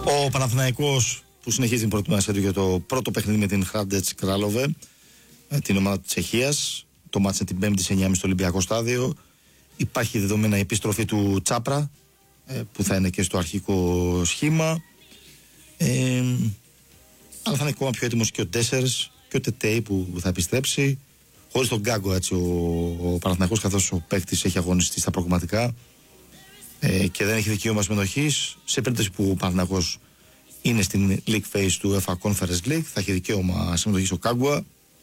Ο Παναθηναϊκός που συνεχίζει την προετοιμασία του για το πρώτο παιχνίδι με την Hrádec Králové, την ομάδα της Τσεχίας. Το μάτς είναι την 5η σε 9.30 στο Ολυμπιακό Στάδιο. Υπάρχει δεδομένα η επιστροφή του Τσάπρα, που θα είναι και στο αρχικό σχήμα. Αλλά θα είναι ακόμα πιο έτοιμος και ο Ντέσσερς και ο Τετέι που θα επιστρέψει. Χωρίς τον Γκάγκο, έτσι, ο Παναθηναϊκός, καθώς ο παίκτης έχει αγωνιστεί στα προγραμματικά και δεν έχει δικαίωμα συμμετοχής. Σε περίπτωση που ο Παναθηναϊκός είναι στην League Phase του UEFA Conference League, θα έχει δικαίωμα συμμετοχής ο Κάγκουα.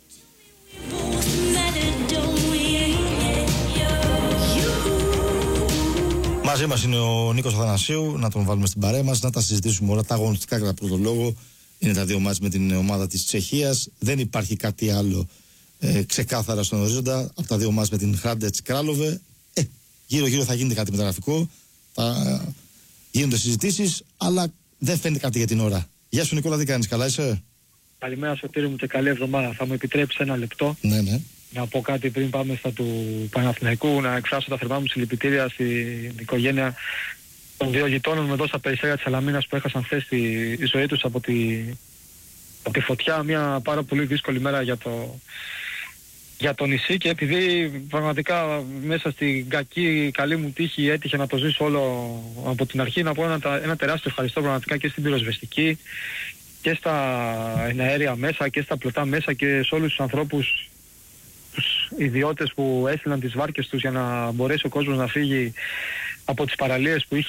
Μαζί μας είναι ο Νίκος Αθανασίου, να τον βάλουμε στην παρέα μας, να τα συζητήσουμε όλα τα αγωνιστικά κατά πρώτο λόγο. Είναι τα δύο μάτς με την ομάδα της Τσεχίας. Δεν υπάρχει κάτι άλλο ξεκάθαρα στον ορίζοντα από τα δύο μάτς με την Hrádec Králové. Γύρω-γύρω θα γίνεται κάτι μεταγραφικό, θα γίνονται συζητήσεις, αλλά δεν φαίνεται κάτι για την ώρα. Γεια σου Νικόλα, τι κάνεις, καλά είσαι? Καλημέρα Σωτήρη μου και καλή εβδομάδα. Θα μου επιτρέψεις ένα λεπτό? Ναι. Να πω κάτι πριν πάμε στα του Παναθηναϊκού, να εκφράσω τα θερμά μου συλληπιτήρια στην οικογένεια των δύο γειτόνων εδώ στα Περιστέρια της Σαλαμίνας που έχασαν χθες τη ζωή τους από τη φωτιά. Μια πάρα πολύ δύσκολη μέρα για το νησί, και επειδή πραγματικά μέσα στην καλή μου τύχη έτυχε να το ζήσω όλο από την αρχή, να πω ένα τεράστιο ευχαριστώ πραγματικά και στην πυροσβεστική και στα εναέρια μέσα και στα πλωτά μέσα και σε όλους τους ανθρώπους, τους ιδιώτες που έστειλαν τις βάρκες τους για να μπορέσει ο κόσμος να φύγει από τις παραλίες που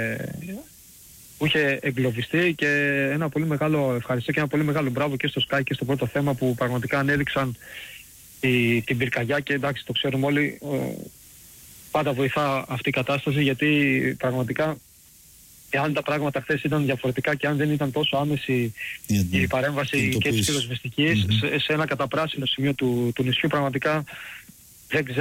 είχε εγκλωβιστεί. Και ένα πολύ μεγάλο ευχαριστώ και ένα πολύ μεγάλο μπράβο και στο Sky και στο Πρώτο Θέμα που πραγματικά ανέδειξαν την πυρκαγιά. Και εντάξει, το ξέρουμε όλοι, πάντα βοηθά αυτή η κατάσταση, γιατί πραγματικά εάν τα πράγματα χθες ήταν διαφορετικά και αν δεν ήταν τόσο άμεση η παρέμβαση και της πυροσβεστικής σε ένα καταπράσινο σημείο του νησιού, πραγματικά δεν ξέρω